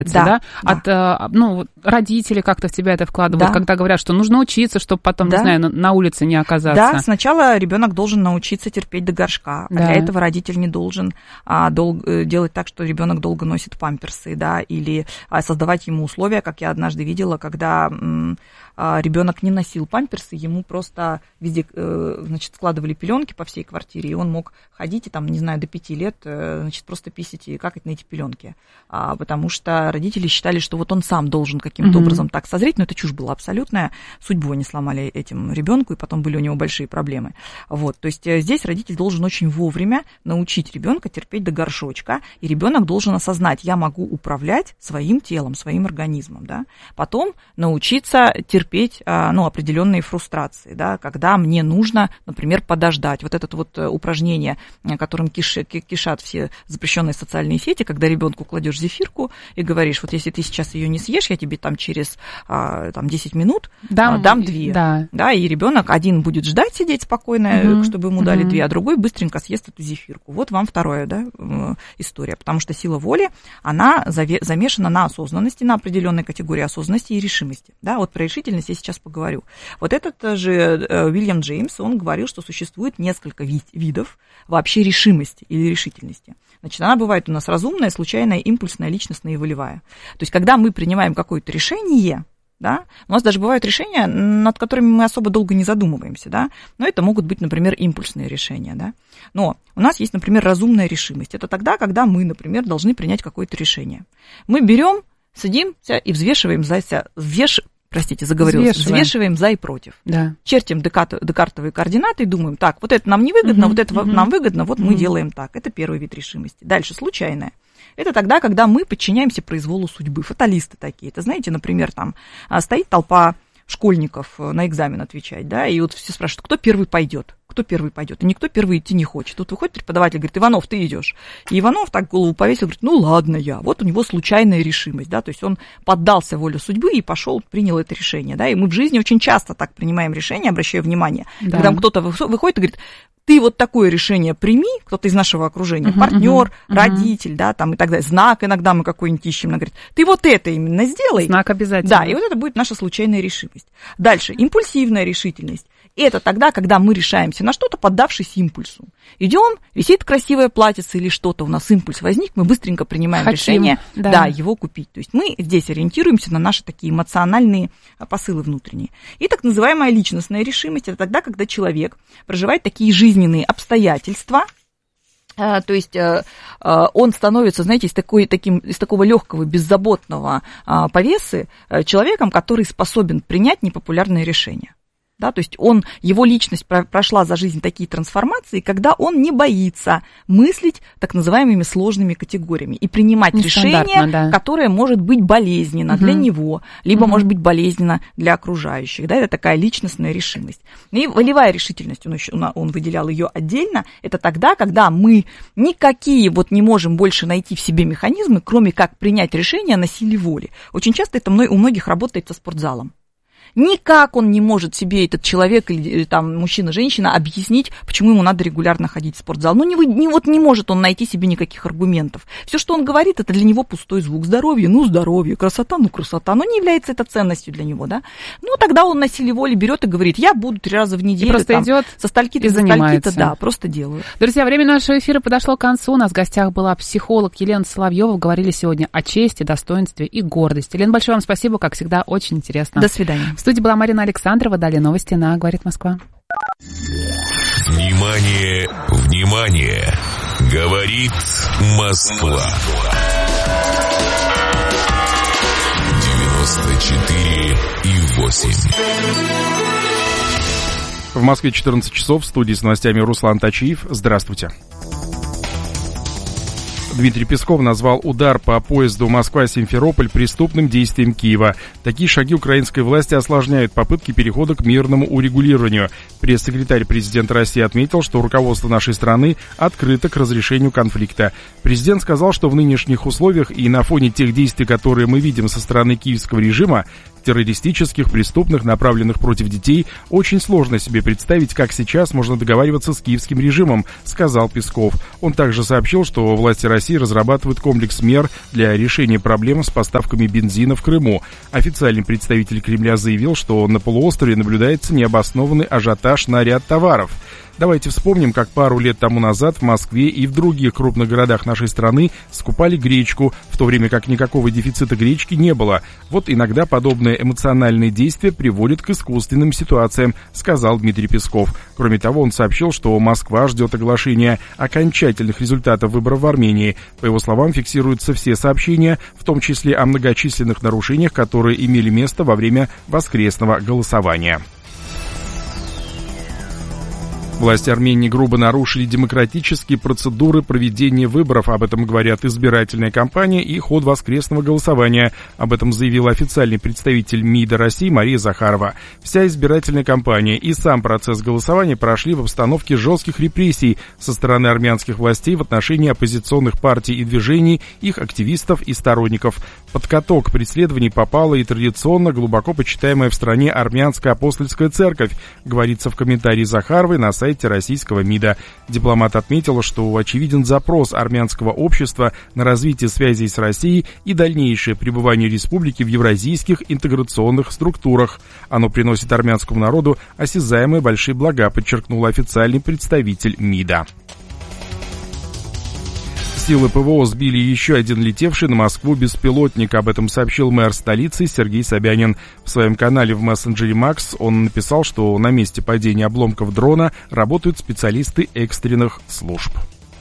Да? От родителей как-то в тебя это вкладывают, когда говорят, что нужно учиться, чтобы потом, не знаю, на улице не оказаться. Да, сначала ребенок должен научиться терпеть до горшка. А для этого родитель не должен делать так, что ребенок долго носит памперсы, да, или создавать ему условия, как я однажды видела, когда ребенок не носил памперсы, ему просто везде, значит, складывали пеленки по всей квартире, и он мог ходить и там, не знаю, до 5 лет, значит, просто писать и какать на эти пеленки, потому что родители считали, что вот он сам должен каким-то образом так созреть, но это чушь была абсолютная, судьбу они сломали этим ребенку, и потом были у него большие проблемы. Вот, то есть здесь родитель должен очень вовремя научить ребенка терпеть до горшочка, и ребенок должен осознать, я могу управлять своим телом, своим организмом, да, потом научиться терпеть, определенные фрустрации, да, когда мне нужно, например, подождать. Вот это вот упражнение, которым кишат все запрещенные социальные сети, когда ребенку кладешь зефирку и говоришь, вот если ты сейчас ее не съешь, я тебе там через 10 минут дам 2. Да, и ребенок один будет ждать, сидеть спокойно, чтобы ему дали 2, а другой быстренько съест эту зефирку. Вот вам вторая, да, история, потому что сила воли, она замешана на осознанности, на определенной категории осознанности и решимости. Да, вот про решительность я сейчас поговорю. Вот этот же Уильям Джеймс, он говорил, что существует несколько видов вообще решимости или решительности. Значит, она бывает у нас разумная, случайная, импульсная, личностная и волевая. То есть, когда мы принимаем какое-то решение, да, у нас даже бывают решения, над которыми мы особо долго не задумываемся, да, но это могут быть, например, импульсные решения, да. Но у нас есть, например, разумная решимость. Это тогда, когда мы, например, должны принять какое-то решение. Мы берем, садимся и взвешиваем взвешиваем за и против. Да. Чертим декартовые координаты и думаем, так, вот это нам не выгодно, вот это нам выгодно, вот мы делаем так. Это первый вид решимости. Дальше случайное. Это тогда, когда мы подчиняемся произволу судьбы. Фаталисты такие. Это, знаете, например, там стоит толпа школьников на экзамен отвечать, да, и вот все спрашивают, кто первый пойдет. И никто первый идти не хочет. Тут выходит преподаватель, говорит, Иванов, ты идешь. И Иванов так голову повесил, говорит, ну ладно я. Вот у него случайная решимость, да, то есть он поддался воле судьбы и пошел, принял это решение, да, и мы в жизни очень часто так принимаем решения, обращаю внимание, когда кто-то выходит и говорит, ты вот такое решение прими, кто-то из нашего окружения, партнер, родитель, да, там и так далее, знак иногда мы какой-нибудь ищем, она говорит, ты вот это именно сделай. Знак обязательно. Да, и вот это будет наша случайная решимость. Дальше, импульсивная решительность. Это тогда, когда мы решаемся на что-то, поддавшись импульсу. Идем, висит красивое платьице или что-то, у нас импульс возник, мы быстренько принимаем решение, его купить. То есть мы здесь ориентируемся на наши такие эмоциональные посылы внутренние. И так называемая личностная решимость, это тогда, когда человек проживает такие жизненные обстоятельства, то есть он становится, знаете, из такого легкого, беззаботного повесы человеком, который способен принять непопулярные решения. Да, то есть его личность прошла за жизнь такие трансформации, когда он не боится мыслить так называемыми сложными категориями и принимать решение, которое может быть болезненно для него, либо может быть болезненно для окружающих. Да, это такая личностная решимость. И волевая решительность, он выделял ее отдельно, это тогда, когда мы никакие не можем больше найти в себе механизмы, кроме как принять решение на силе воли. Очень часто это у многих работает со спортзалом. Никак он не может себе, этот человек или там мужчина-женщина, объяснить, почему ему надо регулярно ходить в спортзал. Не может он найти себе никаких аргументов. Все, что он говорит, это для него пустой звук. Здоровье, здоровье, красота, красота. Но не является это ценностью для него, да. Тогда он на силе воли берет и говорит, я буду 3 раза в неделю. И просто идет со стальки-то, да, просто делаю. Друзья, время нашего эфира подошло к концу. У нас в гостях была психолог Елена Соловьева. Говорили сегодня о чести, достоинстве и гордости. Елена, большое вам спасибо, как всегда, очень интересно. До свидания. В студии была Марина Александрова. Далее новости на «Говорит Москва». Внимание, внимание! Говорит Москва. 94,8. В Москве 14 часов. В студии с новостями Руслан Тачиев. Здравствуйте. Дмитрий Песков назвал удар по поезду Москва-Симферополь преступным действием Киева. Такие шаги украинской власти осложняют попытки перехода к мирному урегулированию. Пресс-секретарь президента России отметил, что руководство нашей страны открыто к разрешению конфликта. Президент сказал, что в нынешних условиях и на фоне тех действий, которые мы видим со стороны киевского режима, террористических, преступных, направленных против детей, очень сложно себе представить, как сейчас можно договариваться с киевским режимом, сказал Песков. Он также сообщил, что власти России разрабатывают комплекс мер для решения проблем с поставками бензина в Крыму. Официальный представитель Кремля заявил, что на полуострове наблюдается необоснованный ажиотаж на ряд товаров. Давайте вспомним, как пару лет тому назад в Москве и в других крупных городах нашей страны скупали гречку, в то время как никакого дефицита гречки не было. Вот иногда подобные эмоциональные действия приводят к искусственным ситуациям, сказал Дмитрий Песков. Кроме того, он сообщил, что Москва ждет оглашения окончательных результатов выборов в Армении. По его словам, фиксируются все сообщения, в том числе о многочисленных нарушениях, которые имели место во время воскресного голосования. Власти Армении грубо нарушили демократические процедуры проведения выборов. Об этом говорят избирательная кампания и ход воскресного голосования. Об этом заявил официальный представитель МИДа России Мария Захарова. Вся избирательная кампания и сам процесс голосования прошли в обстановке жестких репрессий со стороны армянских властей в отношении оппозиционных партий и движений, их активистов и сторонников. Под каток преследований попала и традиционно глубоко почитаемая в стране армянская апостольская церковь, говорится в комментарии Захаровой на сайте российского МИДа. Дипломат отметил, что очевиден запрос армянского общества на развитие связей с Россией и дальнейшее пребывание республики в евразийских интеграционных структурах. Оно приносит армянскому народу осязаемые большие блага, подчеркнул официальный представитель МИДа. Силы ПВО сбили еще один летевший на Москву беспилотник. Об этом сообщил мэр столицы Сергей Собянин. В своем канале в мессенджере Макс он написал, что на месте падения обломков дрона работают специалисты экстренных служб.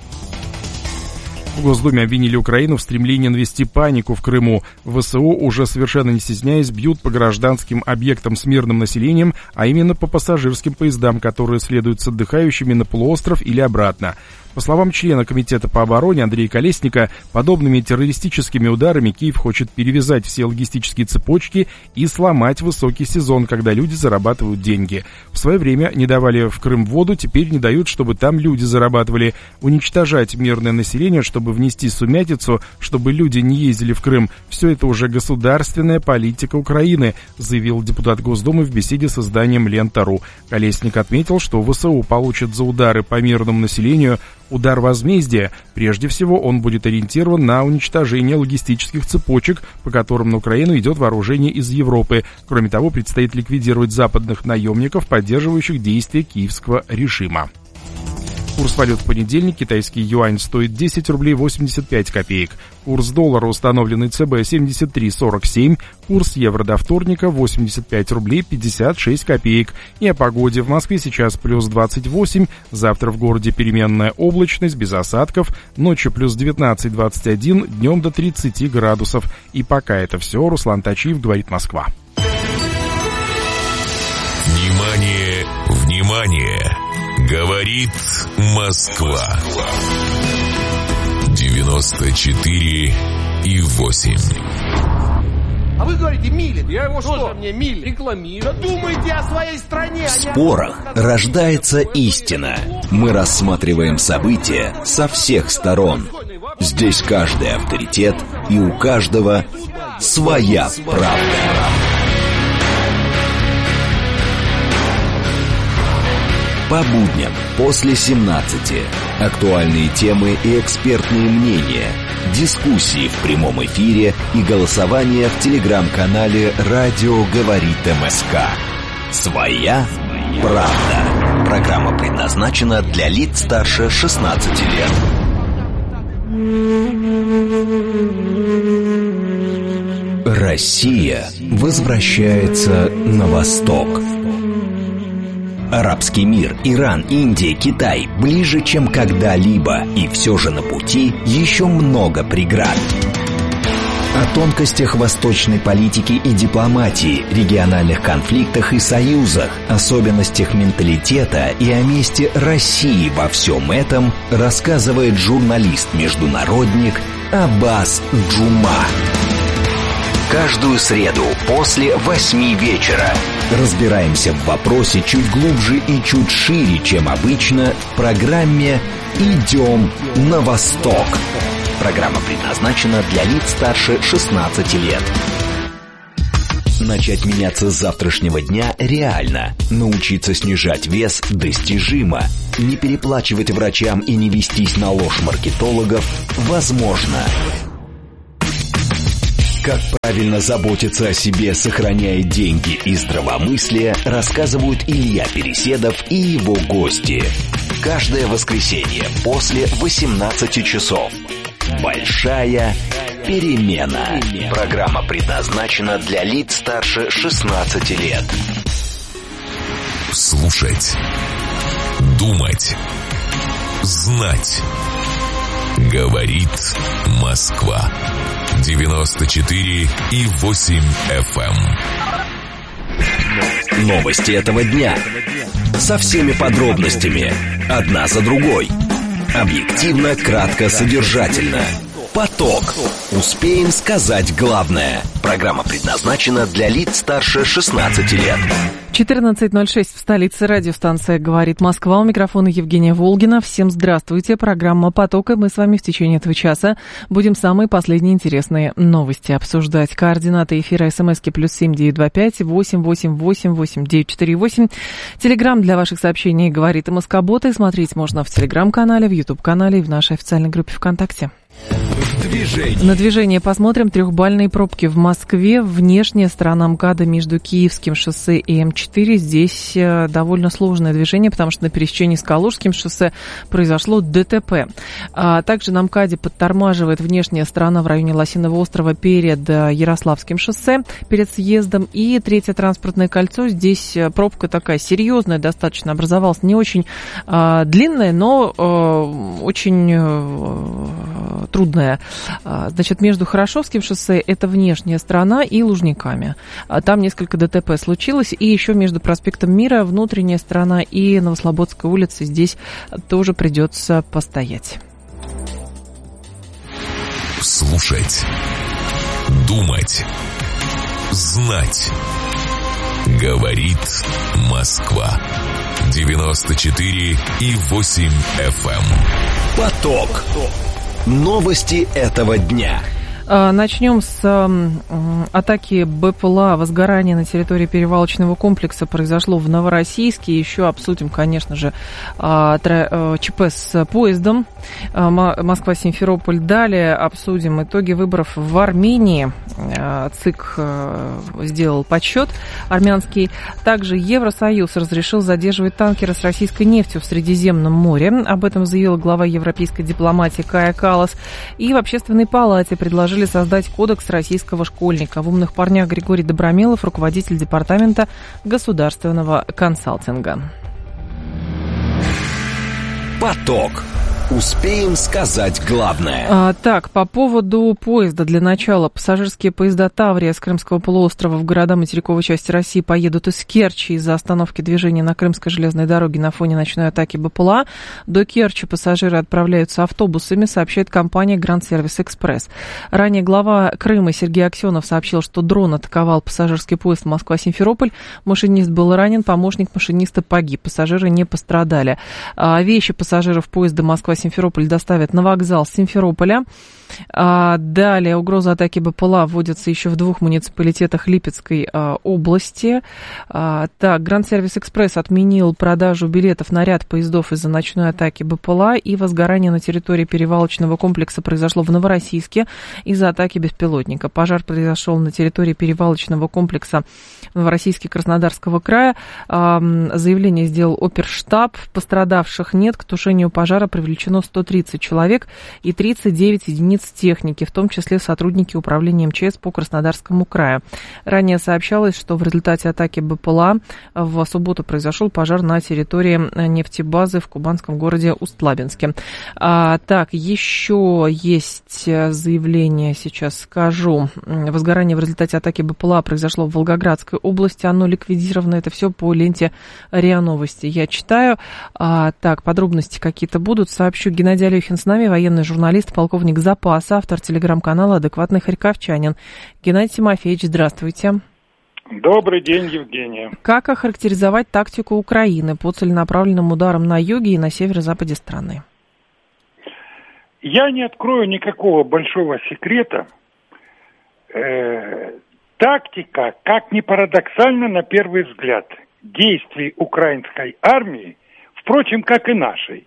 В Госдуме обвинили Украину в стремлении навести панику в Крыму. ВСУ, уже совершенно не стесняясь, бьют по гражданским объектам с мирным населением, а именно по пассажирским поездам, которые следуют с отдыхающими на полуостров или обратно. По словам члена Комитета по обороне Андрея Колесника, подобными террористическими ударами Киев хочет перевязать все логистические цепочки и сломать высокий сезон, когда люди зарабатывают деньги. В свое время не давали в Крым воду, теперь не дают, чтобы там люди зарабатывали. Уничтожать мирное население, чтобы внести сумятицу, чтобы люди не ездили в Крым. Все это уже государственная политика Украины, заявил депутат Госдумы в беседе с изданием «Лента.ру». Колесник отметил, что ВСУ получат за удары по мирному населению удар возмездия. Прежде всего, он будет ориентирован на уничтожение логистических цепочек, по которым на Украину идет вооружение из Европы. Кроме того, предстоит ликвидировать западных наемников, поддерживающих действия киевского режима. Курс валют в понедельник. Китайский юань стоит 10 рублей 85 копеек. Курс доллара, установленный ЦБ, 73,47. Курс евро до вторника 85 рублей 56 копеек. И о погоде. В Москве сейчас плюс 28. Завтра в городе переменная облачность, без осадков. Ночью плюс 19-21, днем до 30 градусов. И пока это все. Руслан Тачиев, говорит Москва. Внимание, внимание! Говорит Москва. 94,8. А вы говорите Милин. Я его что? Мне Милин рекламирую. Да думайте о своей стране. В спорах рождается истина. Мы рассматриваем события со всех сторон. Здесь каждый авторитет, и у каждого своя правда. По будням после 17. Актуальные темы и экспертные мнения, дискуссии в прямом эфире и голосование в телеграм-канале «Радио говорит МСК». Своя правда. Программа предназначена для лиц старше 16 лет. Россия возвращается на восток. Арабский мир, Иран, Индия, Китай ближе, чем когда-либо, и все же на пути еще много преград. О тонкостях восточной политики и дипломатии, региональных конфликтах и союзах, особенностях менталитета и о месте России во всем этом рассказывает журналист-международник Аббас Джума. Каждую среду после 8 вечера разбираемся в вопросе чуть глубже и чуть шире, чем обычно, в программе «Идем на восток». Программа предназначена для лиц старше 16 лет. Начать меняться с завтрашнего дня реально. Научиться снижать вес достижимо. Не переплачивать врачам и не вестись на ложь маркетологов возможно. Как правильно заботиться о себе, сохраняя деньги и здравомыслие, рассказывают Илья Переседов и его гости. Каждое воскресенье после 18 часов. Большая перемена. Программа предназначена для лиц старше 16 лет. Слушать. Думать. Знать. Говорит Москва. 94,8 FM. Новости этого дня. Со всеми подробностями. Одна за другой. Объективно, кратко, содержательно. Поток. Успеем сказать главное. Программа предназначена для лиц старше 16 лет. 14:06 в столице. Радиостанция «Говорит Москва». У микрофона Евгения Волгина. Всем здравствуйте. Программа «Поток». И мы с вами в течение этого часа будем самые последние интересные новости обсуждать. Координаты эфира СМСки +7 925 888 8948. Телеграм для ваших сообщений «Говорит и Москобот». И смотреть можно в Телеграм-канале, в Ютуб-канале и в нашей официальной группе ВКонтакте. На движение посмотрим. 3-бальные пробки в Москве. Внешняя сторона МКАДа между Киевским шоссе и М4. Здесь довольно сложное движение, потому что на пересечении с Калужским шоссе произошло ДТП. Также на МКАДе подтормаживает внешняя сторона в районе Лосиного острова перед Ярославским шоссе, перед съездом. И 3-е транспортное кольцо. Здесь пробка такая серьезная достаточно образовалась. Не очень длинная, но очень трудная. Значит, между Хорошевским шоссе, это внешняя сторона, и Лужниками. Там несколько ДТП случилось. И еще между проспектом Мира, внутренняя сторона, и Новослободской улицей здесь тоже придется постоять. Слушать. Думать. Знать. Говорит Москва. 94,8 FM. Поток. Новости этого дня. Начнем с атаки БПЛА. Возгорание на территории перевалочного комплекса произошло в Новороссийске. Еще обсудим, конечно же, ЧП с поездом Москва-Симферополь. Далее обсудим итоги выборов в Армении. ЦИК сделал подсчет армянский. Также Евросоюз разрешил задерживать танкеры с российской нефтью в Средиземном море. Об этом заявила глава европейской дипломатии Кая Каллас. И в Общественной палате предложили создать кодекс российского школьника. В «Умных парнях» Григорий Добромелов, руководитель департамента государственного консалтинга. Поток. Успеем сказать главное. Так, по поводу поезда. Для начала, пассажирские поезда «Таврия» с Крымского полуострова в города материковой части России поедут из Керчи из-за остановки движения на Крымской железной дороге на фоне ночной атаки БПЛА. До Керчи пассажиры отправляются автобусами, сообщает компания Grand Service Express. Ранее глава Крыма Сергей Аксенов сообщил, что дрон атаковал пассажирский поезд Москва-Симферополь. Машинист был ранен, помощник машиниста погиб. Пассажиры не пострадали. Вещи пассажиров поезда Москва-Симферополь доставят на вокзал Симферополя. Далее угроза атаки БПЛА вводится еще в 2 муниципалитетах Липецкой области. Так, Grand Service Express отменил продажу билетов на ряд поездов из-за ночной атаки БПЛА, и возгорание на территории перевалочного комплекса произошло в Новороссийске из-за атаки беспилотника. Пожар произошел на территории перевалочного комплекса в Новороссийске Краснодарского края. Заявление сделал оперштаб. Пострадавших нет. К тушению пожара привлечено 130 человек и 39 единиц техники, в том числе сотрудники управления МЧС по Краснодарскому краю. Ранее сообщалось, что в результате атаки БПЛА в субботу произошел пожар на территории нефтебазы в кубанском городе Усть-Лабинске. Так, еще есть заявление, сейчас скажу. Возгорание в результате атаки БПЛА произошло в Волгоградской области. Оно ликвидировано. Это все по ленте РИА Новости. Я читаю. Так, подробности какие-то будут. Сообщу. Геннадий Алехин с нами, военный журналист, полковник запаса, автор телеграм-канала «Адекватный харьковчанин». Геннадий Тимофеевич, здравствуйте. Добрый день, Евгения. Как охарактеризовать тактику Украины по целенаправленным ударам на юге и на северо-западе страны? Я не открою никакого большого секрета. Тактика, как ни парадоксально на первый взгляд, действий украинской армии, впрочем, как и нашей,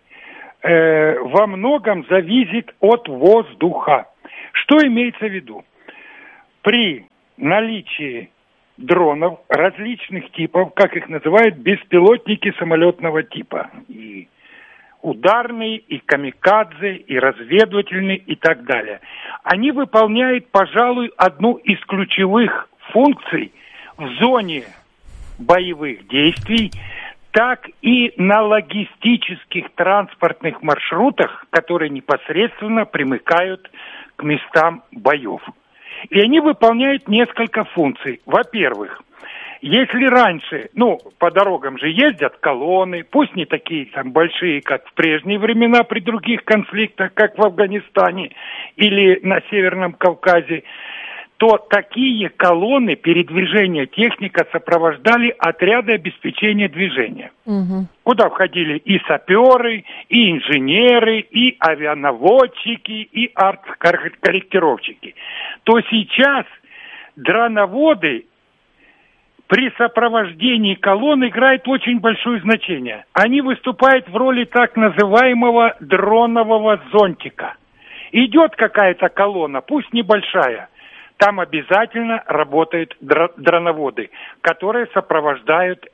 во многом зависит от воздуха. Что имеется в виду? При наличии дронов различных типов, как их называют, беспилотники самолетного типа, и ударные, и камикадзе, и разведывательные, и так далее, они выполняют, пожалуй, одну из ключевых функций в зоне боевых действий, так и на логистических транспортных маршрутах, которые непосредственно примыкают к местам боев. И они выполняют несколько функций. Во-первых, если раньше, по дорогам же ездят колонны, пусть не такие там большие, как в прежние времена при других конфликтах, как в Афганистане или на Северном Кавказе, то такие колонны передвижения техника сопровождали отряды обеспечения движения, куда входили и саперы, и инженеры, и авианаводчики, и арт-корректировщики. То сейчас дроноводы при сопровождении колонн играют очень большое значение. Они выступают в роли так называемого дронового зонтика. Идет какая-то колонна, пусть небольшая, там обязательно работают дроноводы, которые сопровождают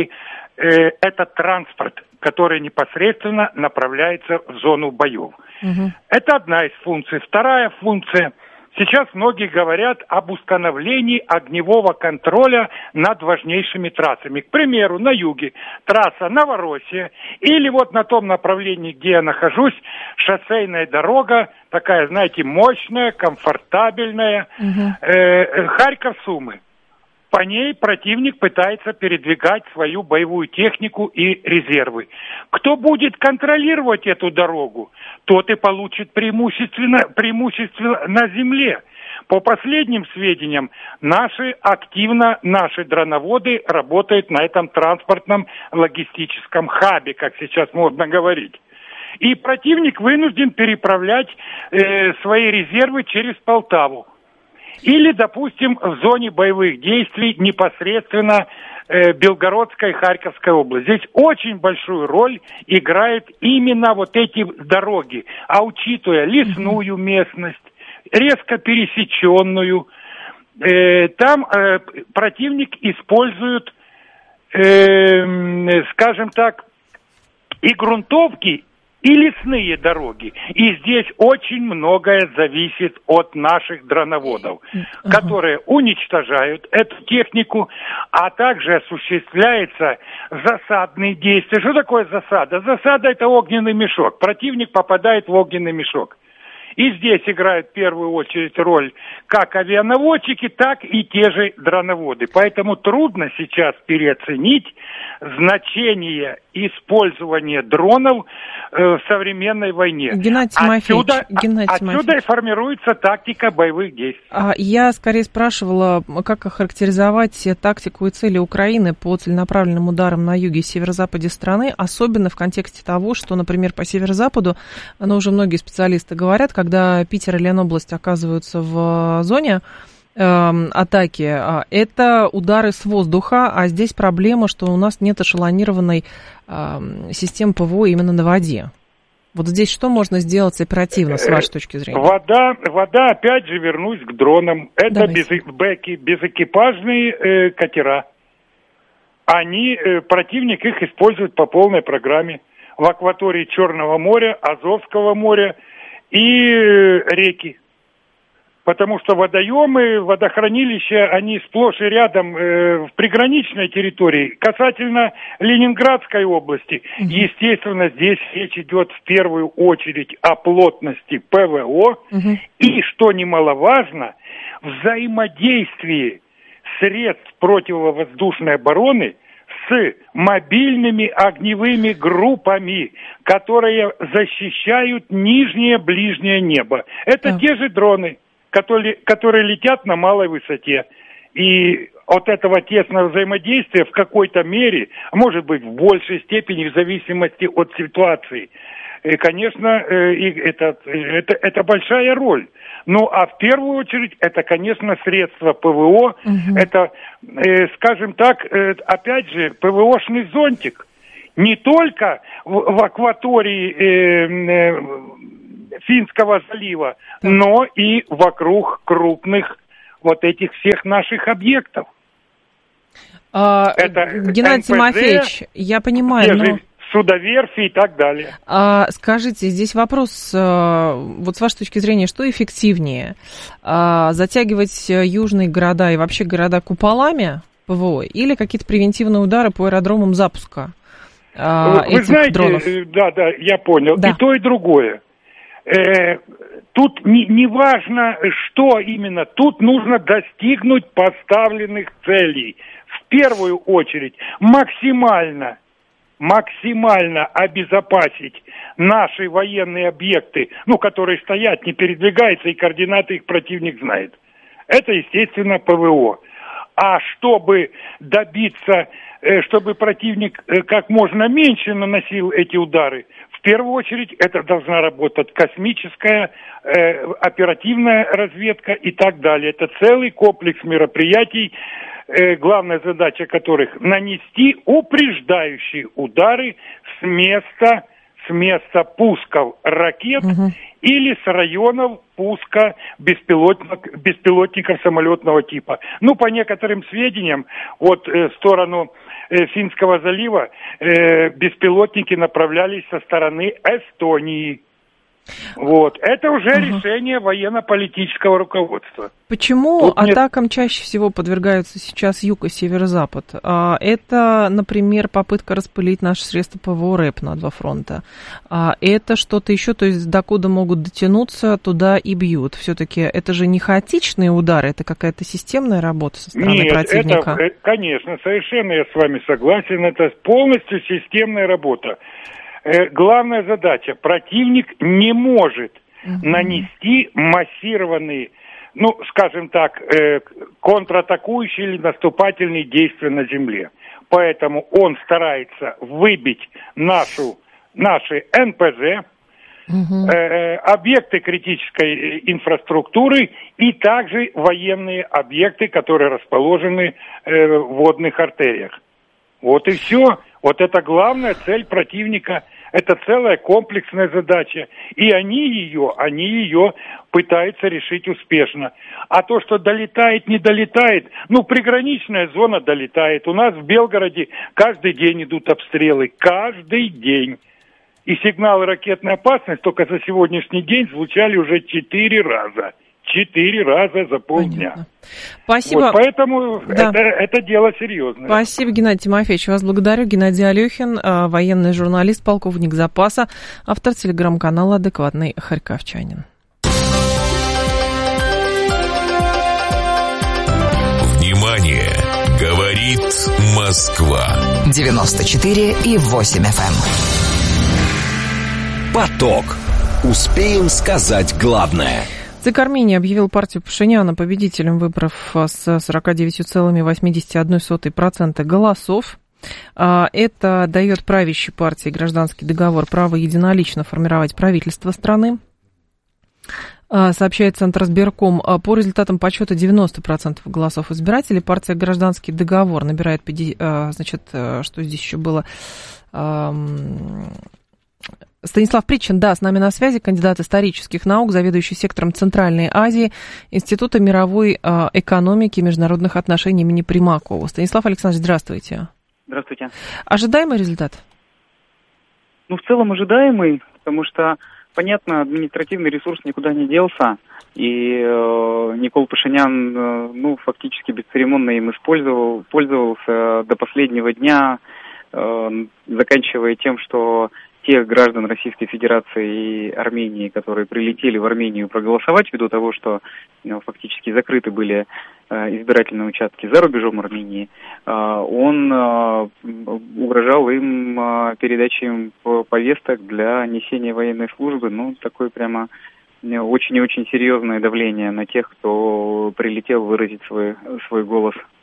этот транспорт, который непосредственно направляется в зону боев. Это одна из функций. Вторая функция. Сейчас многие говорят об установлении огневого контроля над важнейшими трассами. К примеру, на юге трасса Новороссия или вот на том направлении, где я нахожусь, шоссейная дорога, такая, знаете, мощная, комфортабельная, Харьков-Сумы. По ней противник пытается передвигать свою боевую технику и резервы. Кто будет контролировать эту дорогу, тот и получит преимущество на земле. По последним сведениям, наши дроноводы работают на этом транспортном логистическом хабе, как сейчас модно говорить. И противник вынужден переправлять свои резервы через Полтаву. Или, допустим, в зоне боевых действий непосредственно Белгородская и Харьковская область. Здесь очень большую роль играют именно вот эти дороги. А учитывая лесную местность, резко пересеченную, там противник использует, скажем так, и грунтовки, и лесные дороги. И здесь очень многое зависит от наших дроноводов, которые уничтожают эту технику, а также осуществляются засадные действия. Что такое засада? Засада – это огненный мешок. Противник попадает в огненный мешок. И здесь играют в первую очередь роль как авианаводчики, так и те же дроноводы. Поэтому трудно сейчас переоценить значение использования дронов в современной войне. Геннадий Тимофеевич, отсюда и формируется тактика боевых действий. Я скорее спрашивала, как охарактеризовать тактику и цели Украины по целенаправленным ударам на юге и северо-западе страны, особенно в контексте того, что, например, по северо-западу, уже многие специалисты говорят, когда Питер и Ленобласть оказываются в зоне атаки, это удары с воздуха, а здесь проблема, что у нас нет эшелонированной системы ПВО именно на воде. Вот здесь что можно сделать оперативно, с вашей точки зрения? Вода, опять же, вернусь к дронам. Это безэкипажные катера. Противник их использует по полной программе в акватории Черного моря, Азовского моря и реки. Потому что водоемы, водохранилища, они сплошь и рядом в приграничной территории. Касательно Ленинградской области, естественно, здесь речь идет в первую очередь о плотности ПВО и, что немаловажно, взаимодействии средств противовоздушной обороны с мобильными огневыми группами, которые защищают нижнее ближнее небо. Это те же дроны, которые летят на малой высоте. И от этого тесного взаимодействия в какой-то мере, а может быть в большей степени, в зависимости от ситуации, конечно, это большая роль. Ну, а в первую очередь, это, конечно, средства ПВО, это, скажем так, опять же, ПВОшный зонтик. Не только в акватории Финского залива, но и вокруг крупных вот этих всех наших объектов. Это Геннадий Тимофеевич, я понимаю, но... судоверфи и так далее. Скажите, здесь вопрос, вот с вашей точки зрения, что эффективнее? Затягивать южные города и вообще города куполами ПВО или какие-то превентивные удары по аэродромам запуска Вы знаете, дронов? Да, я понял. Да. И то, и другое. Тут не важно, что именно. Тут нужно достигнуть поставленных целей. В первую очередь максимально обезопасить наши военные объекты, которые стоят, не передвигаются, и координаты их противник знает. Это, естественно, ПВО. А чтобы добиться, чтобы противник как можно меньше наносил эти удары, в первую очередь это должна работать космическая, оперативная разведка и так далее. Это целый комплекс мероприятий, главная задача которых нанести упреждающие удары с места пусков ракет или с районов пуска беспилотников самолетного типа. По некоторым сведениям, в сторону Финского залива беспилотники направлялись со стороны Эстонии. Это уже решение военно-политического руководства. Почему атакам чаще всего подвергаются сейчас юг и северо-запад? Это, например, попытка распылить наши средства ПВО РЭП на два фронта. Это что-то еще, то есть докуда могут дотянуться, туда и бьют. Все-таки это же не хаотичные удары, это какая-то системная работа со стороны противника? Нет, конечно, совершенно я с вами согласен, это полностью системная работа. Главная задача: противник не может нанести массированные, скажем так, контратакующие или наступательные действия на земле. Поэтому он старается выбить наши НПЗ, объекты критической инфраструктуры и также военные объекты, которые расположены в водных артериях. И все. Это главная цель противника. Это целая комплексная задача. И они ее пытаются решить успешно. А то, что долетает, не долетает, приграничная зона долетает. У нас в Белгороде каждый день идут обстрелы. Каждый день. И сигналы ракетной опасности только за сегодняшний день звучали уже 4 раза. 4 раза за полдня. Понятно. Спасибо. Поэтому это дело серьезное. Спасибо, Геннадий Тимофеевич. Вас благодарю. Геннадий Алехин, военный журналист, полковник запаса, автор телеграм-канала «Адекватный харьковчанин». Внимание! Говорит Москва. 94,8 FM. Поток. Успеем сказать главное. ЦИК Армении объявил партию Пашиняна победителем выборов с 49,81% голосов. Это дает правящей партии «Гражданский договор» право единолично формировать правительство страны. Сообщает Центризбирком, по результатам подсчета 90% голосов избирателей партия «Гражданский договор» набирает, что здесь еще было... Станислав Притчин, с нами на связи, кандидат исторических наук, заведующий сектором Центральной Азии Института мировой экономики и международных отношений имени Примакова. Станислав Александрович, здравствуйте. Здравствуйте. Ожидаемый результат? В целом ожидаемый, потому что, понятно, административный ресурс никуда не делся, и Никол Пашинян, фактически бесцеремонно им пользовался до последнего дня, заканчивая тем, что тех граждан Российской Федерации и Армении, которые прилетели в Армению проголосовать, ввиду того, что фактически закрыты были избирательные участки за рубежом Армении, он угрожал им передачей им повесток для несения военной службы. Такое прямо очень и очень серьезное давление на тех, кто прилетел выразить свой голос.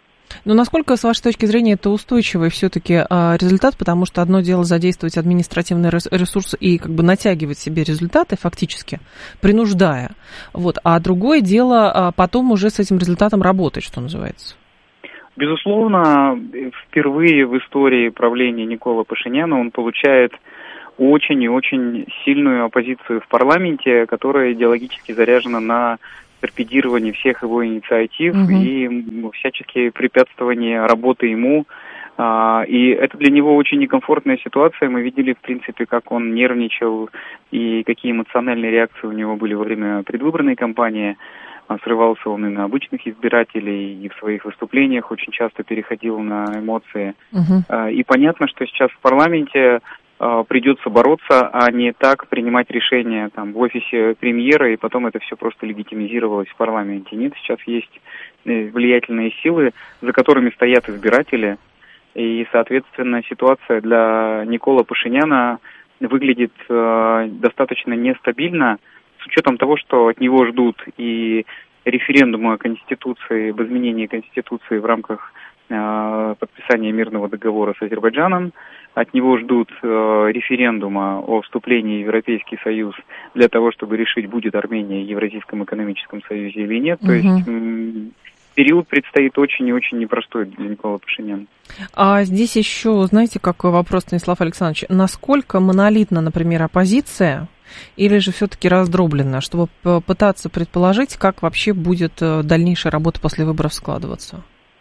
Но насколько, с вашей точки зрения, это устойчивый все-таки результат, потому что одно дело задействовать административный ресурс и как бы натягивать себе результаты фактически, принуждая, вот, а другое дело потом уже с этим результатом работать, что называется. Безусловно, впервые в истории правления Никола Пашиняна он получает очень и очень сильную оппозицию в парламенте, которая идеологически заряжена на торпедирование всех его инициатив и всяческие препятствования работы ему. И это для него очень некомфортная ситуация. Мы видели, в принципе, как он нервничал и какие эмоциональные реакции у него были во время предвыборной кампании. Срывался он и на обычных избирателей, и в своих выступлениях очень часто переходил на эмоции. И понятно, что сейчас в парламенте придется бороться, а не так принимать решения там в офисе премьера, и потом это все просто легитимизировалось в парламенте. Нет, сейчас есть влиятельные силы, за которыми стоят избиратели, и, соответственно, ситуация для Никола Пашиняна выглядит достаточно нестабильно, с учетом того, что от него ждут и референдума о Конституции, об изменении Конституции в рамках подписания мирного договора с Азербайджаном. От него ждут референдума о вступлении в Европейский Союз для того, чтобы решить, будет Армения в Евразийском экономическом союзе или нет. То есть период предстоит очень и очень непростой для Никола Пашиняна. А здесь еще, знаете, какой вопрос, Станислав Александрович? Насколько монолитна, например, оппозиция, или же все-таки раздроблена, чтобы пытаться предположить, как вообще будет дальнейшая работа после выборов складываться?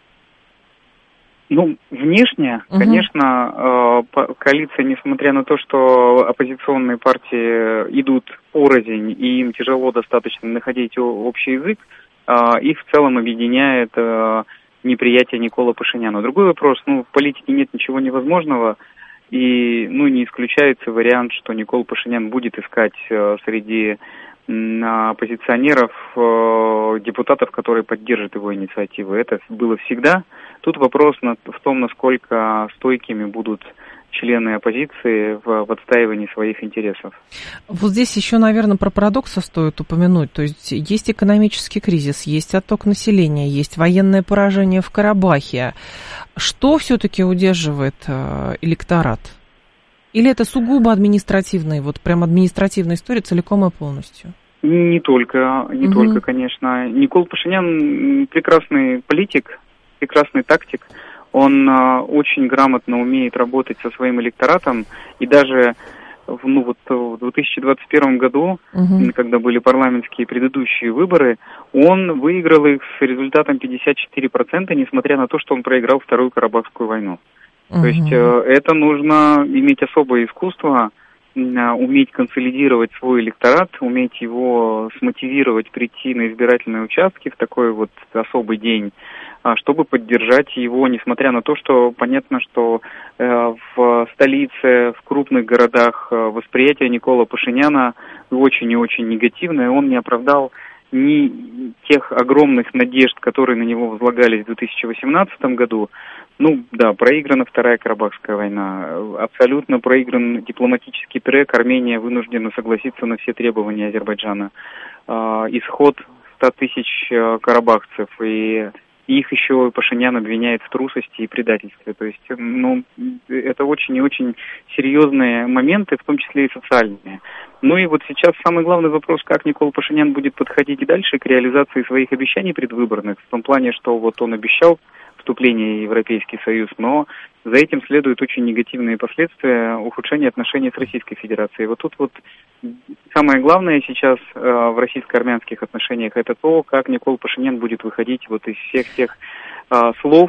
Ну, внешне, конечно, коалиция, несмотря на то, что оппозиционные партии идут порознь, и им тяжело достаточно находить общий язык, их в целом объединяет неприятие Никола Пашиняна. Другой вопрос, в политике нет ничего невозможного, и, не исключается вариант, что Никола Пашинян будет искать среди оппозиционеров депутатов, которые поддержат его инициативы. Это было всегда. Тут вопрос в том, насколько стойкими будут члены оппозиции в отстаивании своих интересов. Вот здесь еще, наверное, про парадоксы стоит упомянуть. То есть есть экономический кризис, есть отток населения, есть военное поражение в Карабахе. Что все-таки удерживает электорат? Или это сугубо административная, вот прям административная история целиком и полностью? Не только, конечно. Никола Пашинян прекрасный политик, прекрасный тактик. Он очень грамотно умеет работать со своим электоратом. И даже в 2021 году, когда были парламентские предыдущие выборы, он выиграл их с результатом 54%, несмотря на то, что он проиграл Вторую Карабахскую войну. То есть это нужно иметь особое искусство, уметь консолидировать свой электорат, уметь его смотивировать прийти на избирательные участки в такой вот особый день, чтобы поддержать его, несмотря на то, что понятно, что в столице, в крупных городах восприятие Никола Пашиняна очень и очень негативное. Он не оправдал ни тех огромных надежд, которые на него возлагались в 2018 году. Проиграна Вторая Карабахская война, абсолютно проигран дипломатический трек, Армения вынуждена согласиться на все требования Азербайджана. Исход 100 тысяч карабахцев, и их еще Пашинян обвиняет в трусости и предательстве. То есть, это очень и очень серьезные моменты, в том числе и социальные. И вот сейчас самый главный вопрос, как Никола Пашинян будет подходить дальше к реализации своих обещаний предвыборных, в том плане, что вот он обещал вступление в Европейский Союз, но за этим следуют очень негативные последствия ухудшения отношений с Российской Федерацией. Вот тут самое главное сейчас в российско-армянских отношениях это то, как Никола Пашинян будет выходить вот из всех тех слов,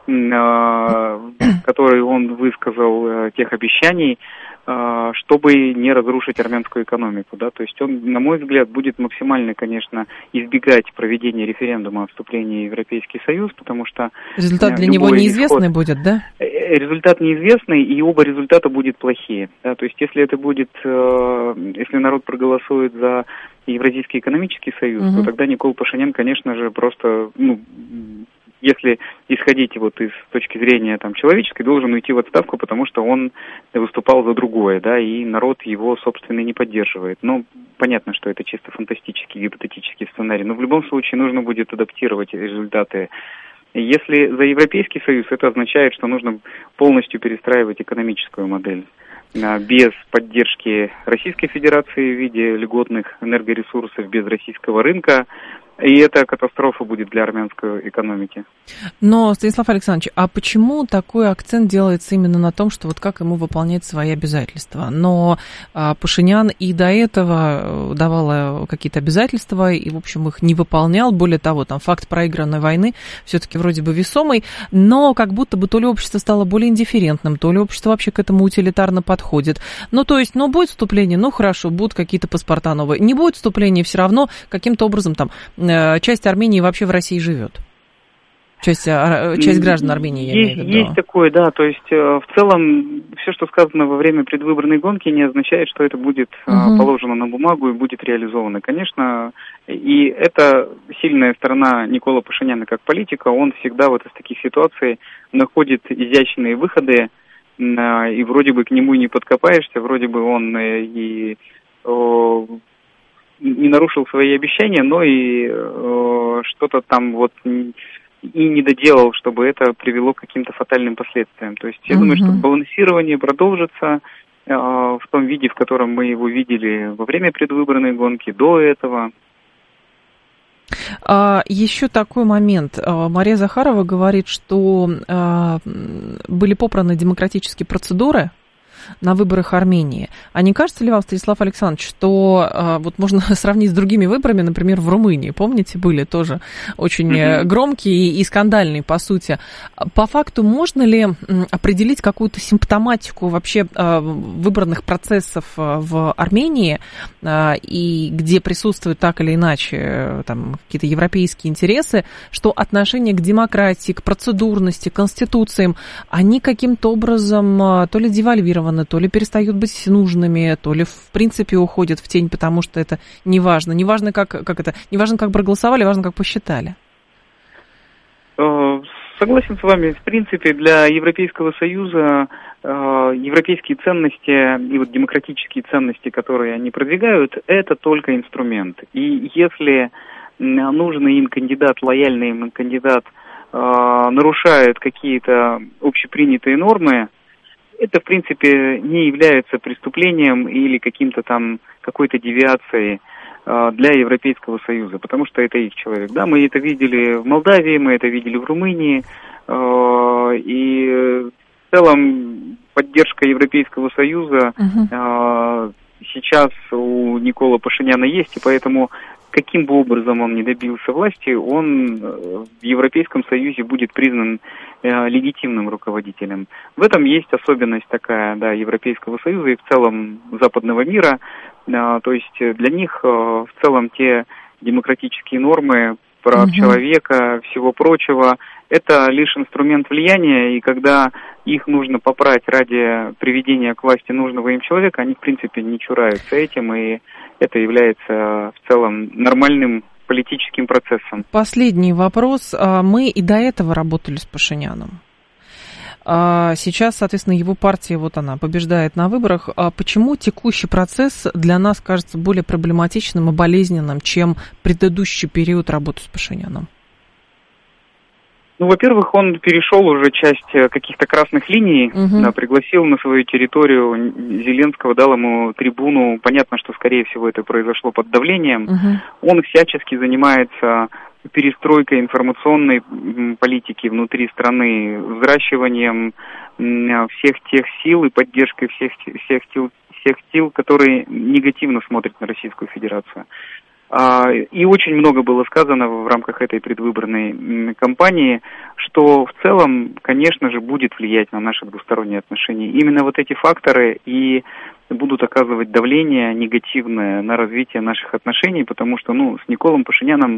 которые он высказал, тех обещаний, чтобы не разрушить армянскую экономику, да, то есть он, на мой взгляд, будет максимально, конечно, избегать проведения референдума о вступлении в Европейский Союз, потому что результат для него неизвестный будет, да? Результат неизвестный, и оба результата будут плохие, да, то есть если это будет, если народ проголосует за Евразийский экономический союз, то тогда Никола Пашинян, конечно же, просто, если исходить вот из точки зрения человеческой, должен уйти в отставку, потому что он выступал за другое, да, и народ его, собственно, не поддерживает. Понятно, что это чисто фантастический, гипотетический сценарий, но в любом случае нужно будет адаптировать результаты Если за Европейский Союз, это означает, что нужно полностью перестраивать экономическую модель. Без поддержки Российской Федерации в виде льготных энергоресурсов, без российского рынка. И это катастрофа будет для армянской экономики. Но, Станислав Александрович, а почему такой акцент делается именно на том, что вот как ему выполнять свои обязательства? Но Пашинян и до этого давал какие-то обязательства и, в общем, их не выполнял. Более того, там факт проигранной войны все-таки вроде бы весомый, но как будто бы то ли общество стало более индифферентным, то ли общество вообще к этому утилитарно подходит. Ну, то есть, будет вступление, хорошо, будут какие-то паспорта новые. Не будет вступления, все равно каким-то образом там часть Армении вообще в России живет. Часть граждан Армении, я имею в виду. Есть такое, да, то есть в целом все, что сказано во время предвыборной гонки, не означает, что это будет положено на бумагу и будет реализовано. Конечно, и это сильная сторона Никола Пашиняна как политика, он всегда вот из таких ситуаций находит изящные выходы, и вроде бы к нему не подкопаешься, вроде бы он и не нарушил свои обещания, но и что-то там вот и не доделал, чтобы это привело к каким-то фатальным последствиям. То есть я думаю, что балансирование продолжится в том виде, в котором мы его видели во время предвыборной гонки, до этого. Еще такой момент. Мария Захарова говорит, что были попраны демократические процедуры на выборах Армении. А не кажется ли вам, Станислав Александрович, что вот можно сравнить с другими выборами, например, в Румынии, помните, были тоже очень громкие и скандальные, по сути. По факту можно ли определить какую-то симптоматику вообще выборных процессов в Армении, и где присутствуют так или иначе там какие-то европейские интересы, что отношение к демократии, к процедурности, к конституциям, они каким-то образом то ли девальвированы, то ли перестают быть нужными, то ли в принципе уходят в тень, потому что это не важно. Не важно, как проголосовали, важно, как посчитали. Согласен с вами. В принципе, для Европейского Союза европейские ценности и вот демократические ценности, которые они продвигают, это только инструмент. И если нужный им кандидат, лояльный им кандидат нарушает какие-то общепринятые нормы, это, в принципе, не является преступлением или какой-то девиацией для Европейского Союза, потому что это их человек. Да, мы это видели в Молдавии, мы это видели в Румынии, и в целом поддержка Европейского Союза сейчас у Никола Пашиняна есть, и поэтому каким бы образом он ни добился власти, он в Европейском Союзе будет признан легитимным руководителем. В этом есть особенность такая, да, Европейского Союза и в целом западного мира. То есть для них в целом те демократические нормы, прав человека, всего прочего, это лишь инструмент влияния, и когда их нужно попрать ради приведения к власти нужного им человека, они в принципе не чураются этим, и это является в целом нормальным политическим процессом. Последний вопрос. Мы и до этого работали с Пашиняном. Сейчас, соответственно, его партия, вот она, побеждает на выборах. Почему текущий процесс для нас кажется более проблематичным и болезненным, чем предыдущий период работы с Пашиняном? Ну, во-первых, он перешел уже часть каких-то красных линий, пригласил на свою территорию Зеленского, дал ему трибуну. Понятно, что, скорее всего, это произошло под давлением. Он всячески занимается перестройкой информационной политики внутри страны, взращиванием всех тех сил и поддержкой всех сил, которые негативно смотрят на Российскую Федерацию. И очень много было сказано в рамках этой предвыборной кампании, что в целом, конечно же, будет влиять на наши двусторонние отношения. Именно вот эти факторы и будут оказывать давление негативное на развитие наших отношений, потому что, с Николом Пашиняном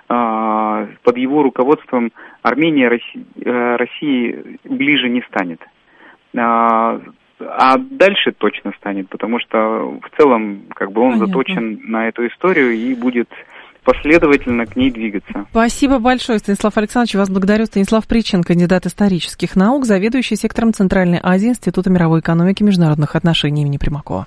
под его руководством Армения России ближе не станет. А дальше точно станет, потому что в целом он заточен на эту историю и будет последовательно к ней двигаться. Спасибо большое, Станислав Александрович. Вас благодарю. Станислав Причин, кандидат исторических наук, заведующий сектором Центральной Азии Института мировой экономики и международных отношений имени Примакова.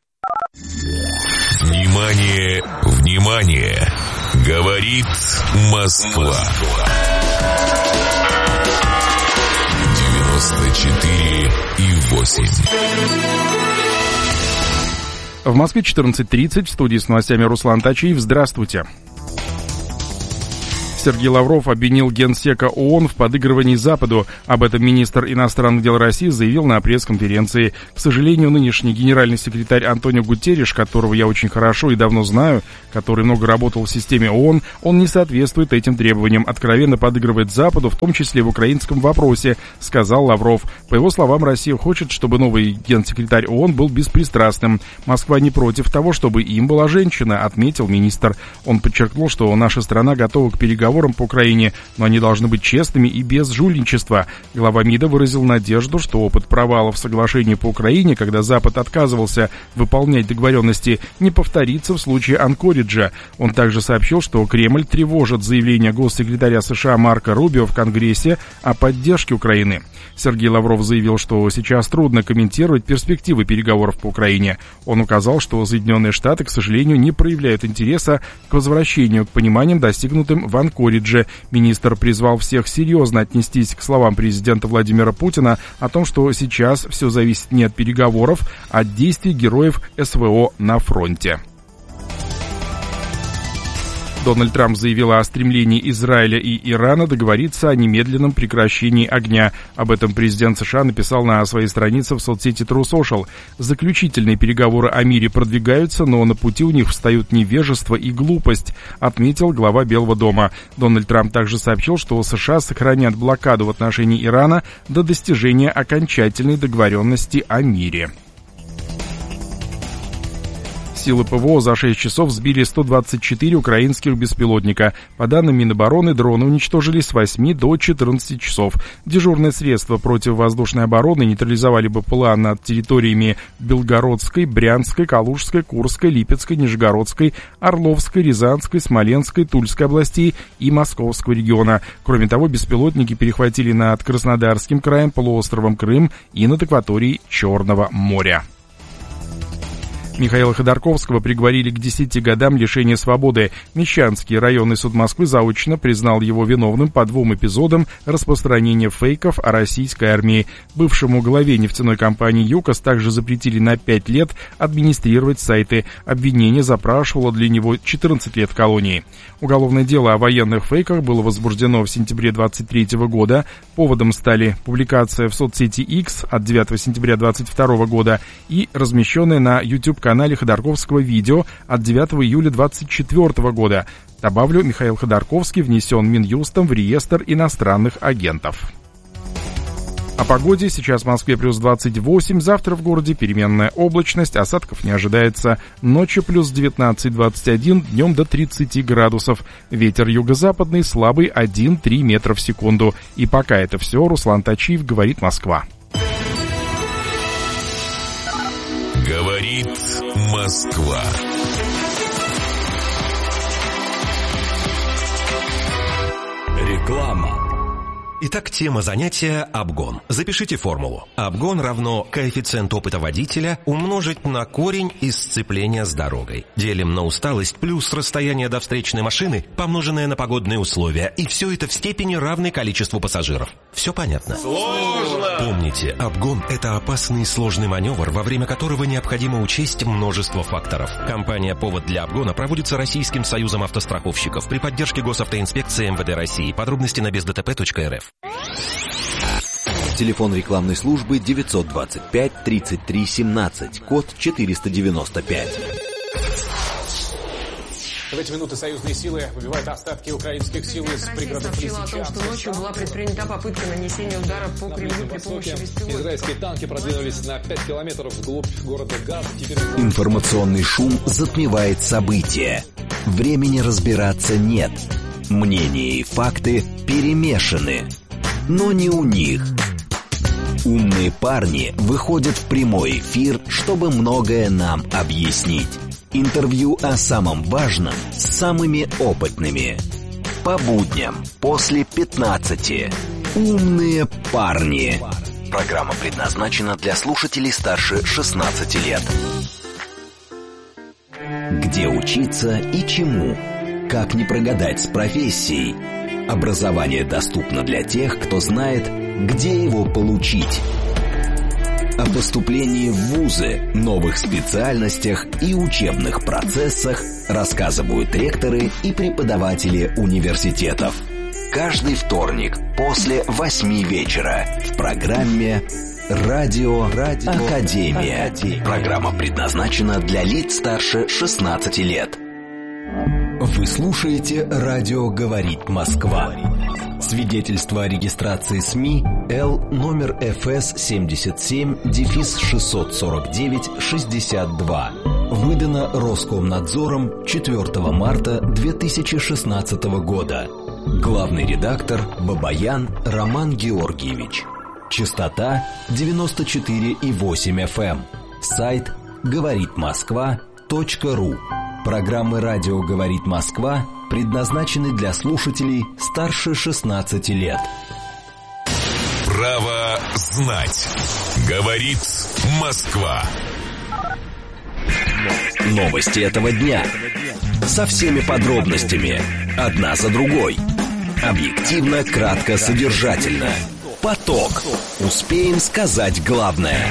Внимание, внимание! Говорит Москва. 8. В Москве 14:30, в студии с новостями Руслан Тачиев. Здравствуйте. Сергей Лавров обвинил генсека ООН в подыгрывании Западу. Об этом министр иностранных дел России заявил на пресс-конференции. К сожалению, нынешний генеральный секретарь Антонио Гутерриш, которого я очень хорошо и давно знаю, который много работал в системе ООН, он не соответствует этим требованиям, откровенно подыгрывает Западу, в том числе в украинском вопросе, сказал Лавров. По его словам, Россия хочет, чтобы новый генсекретарь ООН был беспристрастным. Москва не против того, чтобы им была женщина, отметил министр. Он подчеркнул, что наша страна готова к переговорам по Украине, но они должны быть честными и без жульничества. Глава МИДа выразил надежду, что опыт провалов соглашений по Украине, когда Запад отказывался выполнять договоренности, не повторится в случае Анкориджа. Он также сообщил, что Кремль тревожит заявление госсекретаря США Марко Рубио в Конгрессе о поддержке Украины. Сергей Лавров заявил, что сейчас трудно комментировать перспективы переговоров по Украине. Он указал, что Соединенные Штаты, к сожалению, не проявляют интереса к возвращению к пониманиям, достигнутым в Анкоридже. Министр призвал всех серьезно отнестись к словам президента Владимира Путина о том, что сейчас все зависит не от переговоров, а от действий героев СВО на фронте. Дональд Трамп заявил о стремлении Израиля и Ирана договориться о немедленном прекращении огня. Об этом президент США написал на своей странице в соцсети True Social. Заключительные переговоры о мире продвигаются, но на пути у них встают невежество и глупость, отметил глава Белого дома. Дональд Трамп также сообщил, что США сохранят блокаду в отношении Ирана до достижения окончательной договоренности о мире. Силы ПВО за 6 часов сбили 124 украинских беспилотника. По данным Минобороны, дроны уничтожили с 8 до 14 часов. Дежурные средства противовоздушной обороны нейтрализовали БПЛА над территориями Белгородской, Брянской, Калужской, Курской, Липецкой, Нижегородской, Орловской, Рязанской, Смоленской, Тульской областей и Московского региона. Кроме того, беспилотники перехватили над Краснодарским краем, полуостровом Крым и над акваторией Черного моря. Михаила Ходорковского приговорили к 10 годам лишения свободы. Мещанский районный суд Москвы заочно признал его виновным по 2 эпизодам распространения фейков о российской армии. Бывшему главе нефтяной компании «ЮКОС» также запретили на 5 лет администрировать сайты. Обвинение запрашивало для него 14 лет колонии. Уголовное дело о военных фейках было возбуждено в сентябре 2023 года. Поводом стали публикация в соцсети X от 9 сентября 2022 года и размещенная на YouTube-канале Ходорковского видео от 9 июля 2024 года. Добавлю, Михаил Ходорковский внесен Минюстом в реестр иностранных агентов. О погоде. Сейчас в Москве плюс 28, завтра в городе переменная облачность, осадков не ожидается. Ночью плюс 19-21, днем до 30 градусов. Ветер юго-западный слабый 1-3 метра в секунду. И пока это все, Руслан Тачиев, говорит Москва. Говорит Москва. Реклама. Итак, тема занятия – обгон. Запишите формулу. Обгон равно коэффициент опыта водителя умножить на корень из сцепления с дорогой. Делим на усталость плюс расстояние до встречной машины, помноженное на погодные условия. И все это в степени равной количеству пассажиров. Все понятно? Сложно! Помните, обгон – это опасный и сложный маневр, во время которого необходимо учесть множество факторов. Компания «Повод для обгона» проводится Российским союзом автостраховщиков при поддержке Госавтоинспекции МВД России. Подробности на бездтп.рф. Телефон рекламной службы 925 33 17, код 495. В эти минуты союзные силы выбивают остатки украинских сил из пригородов Лисичанска. Сообщила о том, что ночью была предпринята попытка нанесения удара по Кремлю при помощи беспилотников. Израильские танки продвинулись на 5 километров вглубь города Газа. Информационный шум затмевает события. Времени разбираться нет. Мнения и факты перемешаны. Но не у них. Умные парни выходят в прямой эфир, чтобы многое нам объяснить. Интервью о самом важном с самыми опытными. По будням после 15. Умные парни. Программа предназначена для слушателей старше 16 лет. Где учиться и чему? Как не прогадать с профессией? Образование доступно для тех, кто знает, где его получить. О поступлении в вузы, новых специальностях и учебных процессах рассказывают ректоры и преподаватели университетов. Каждый вторник после 8 вечера в программе «Радио Академия». Программа предназначена для лиц старше 16 лет. Вы слушаете «Радио говорит Москва». Свидетельство о регистрации СМИ Л номер ФС 77-649-62. Выдано Роскомнадзором 4 марта 2016 года. Главный редактор Бабаян Роман Георгиевич. Частота 94,8 FM. Сайт говоритмосква.ру. Программы «Радио говорит Москва» предназначены для слушателей старше 16 лет. Право знать. Говорит Москва. Новости этого дня. Со всеми подробностями. Одна за другой. Объективно, кратко, содержательно. Поток. Успеем сказать главное.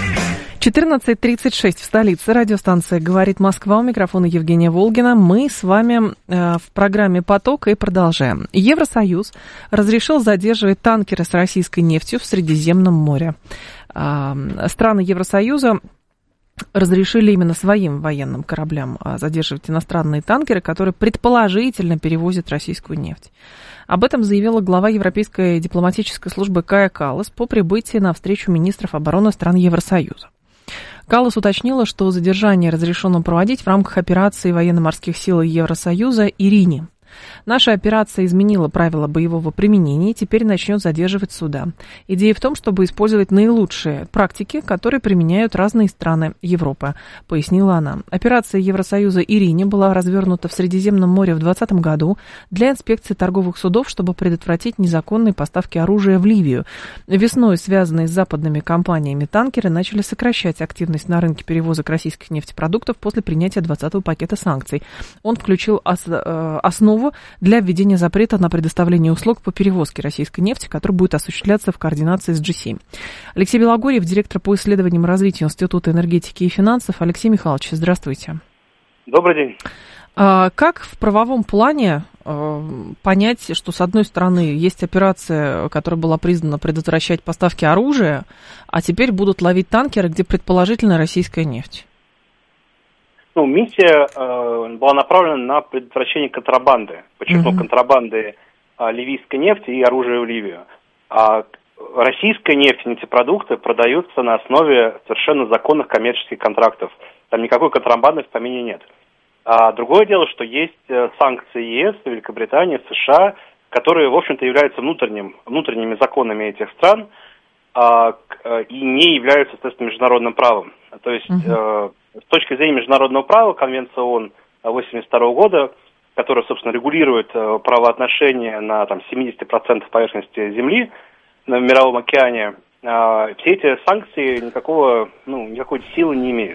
14:36 в столице. Радиостанция «Говорит Москва». У микрофона Евгения Волгина. Мы с вами в программе «Поток» и продолжаем. Евросоюз разрешил задерживать танкеры с российской нефтью в Средиземном море. Страны Евросоюза разрешили именно своим военным кораблям задерживать иностранные танкеры, которые предположительно перевозят российскую нефть. Об этом заявила глава Европейской дипломатической службы Кая Каллас по прибытии на встречу министров обороны стран Евросоюза. Каллас уточнила, что задержание разрешено проводить в рамках операции военно-морских сил Евросоюза «Ирине». Наша операция изменила правила боевого применения и теперь начнет задерживать суда. Идея в том, чтобы использовать наилучшие практики, которые применяют разные страны Европы, пояснила она. Операция Евросоюза «Ирине» была развернута в Средиземном море в 2020 году для инспекции торговых судов, чтобы предотвратить незаконные поставки оружия в Ливию. Весной связанные с западными компаниями танкеры начали сокращать активность на рынке перевозок российских нефтепродуктов после принятия 20-го пакета санкций. Он включил основу для введения запрета на предоставление услуг по перевозке российской нефти, который будет осуществляться в координации с G7. Алексей Белогорьев, директор по исследованиям и развитию Института энергетики и финансов. Алексей Михайлович, здравствуйте. Добрый день. Как в правовом плане понять, что с одной стороны есть операция, которая была признана предотвращать поставки оружия, а теперь будут ловить танкеры, где предположительно российская нефть? Миссия была направлена на предотвращение контрабанды, подчеркну, контрабанды ливийской нефти и оружия в Ливию. А российская нефть и нефтепродукты продаются на основе совершенно законных коммерческих контрактов. Там никакой контрабанды в помине нет. А другое дело, что есть санкции ЕС, Великобритании, США, которые, в общем-то, являются внутренними законами этих стран и не являются, соответственно, международным правом. То есть... С точки зрения международного права, Конвенция ООН 1982 года, которая, собственно, регулирует правоотношения на 70% поверхности Земли на Мировом океане, все эти санкции никакой силы не имеют.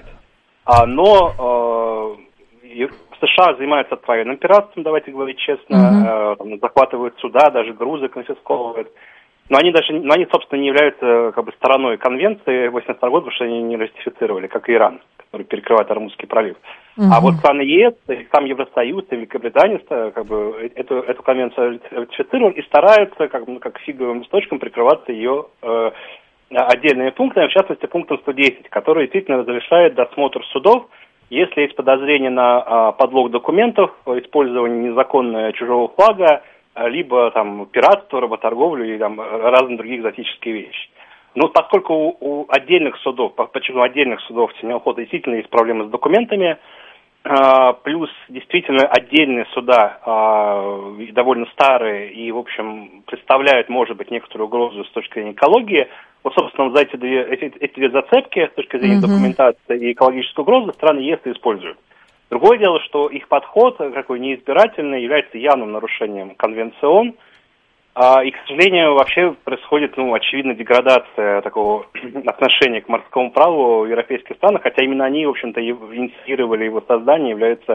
Но США занимаются военным пиратством, давайте говорить честно, захватывают суда, даже грузы конфисковывают. Но они, собственно, не являются стороной конвенции 1982 года, потому что они не ратифицировали, как и Иран, который перекрывает Ормузский пролив. А вот страны ЕС, сам Евросоюз и Великобритания эту конвенцию ратифицировали и стараются, как фиговым листочком, прикрываться ее отдельными пунктами, в частности, пунктом 110, который действительно разрешает досмотр судов, если есть подозрение на подлог документов, использование незаконного чужого флага, либо пиратство, работорговлю и разные другие экзотические вещи. Но поскольку у отдельных судов, почему отдельных судов тенеохода действительно есть проблемы с документами, плюс действительно отдельные суда довольно старые и, в общем, представляют, может быть, некоторую угрозу с точки зрения экологии, вот, собственно, за эти две зацепки с точки зрения документации и экологической угрозы страны ЕС используют. Другое дело, что их подход, какой неизбирательный, является явным нарушением Конвенции ООН, и, к сожалению, вообще происходит, очевидно, деградация такого отношения к морскому праву в европейских странах, хотя именно они, в общем-то, инициировали его создание, являются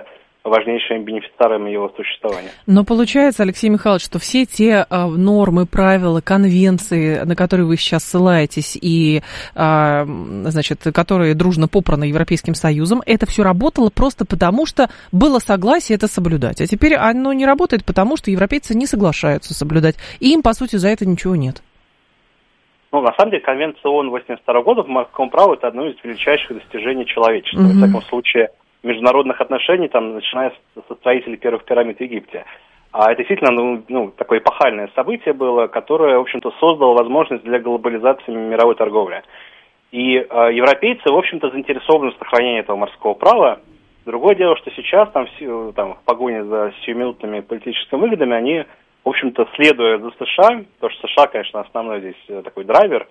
важнейшими бенефициарами его существования. Но получается, Алексей Михайлович, что все те нормы, правила, конвенции, на которые вы сейчас ссылаетесь, и, значит, которые дружно попраны Европейским Союзом, это все работало просто потому, что было согласие это соблюдать. А теперь оно не работает, потому что европейцы не соглашаются соблюдать, и им, по сути, за это ничего нет. Ну, на самом деле, Конвенция ООН 1982 года в морском праве – это одно из величайших достижений человечества. Во всяком случае, международных отношений, там, начиная со строителей первых пирамид в Египте. А это действительно такое эпохальное событие было, которое, в общем-то, создало возможность для глобализации мировой торговли. И европейцы, в общем-то, заинтересованы в сохранении этого морского права. Другое дело, что сейчас там в погоне за сиюминутными политическими выгодами они, в общем-то, следуя за США, потому что США, конечно, основной здесь такой драйвер,